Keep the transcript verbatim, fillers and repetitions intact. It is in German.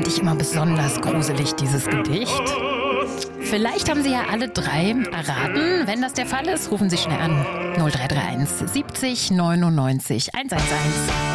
finde ich immer besonders gruselig, dieses Gedicht. Vielleicht haben Sie ja alle drei erraten. Wenn das der Fall ist, rufen Sie schnell an. null drei drei eins siebzig neunundneunzig hunderteins.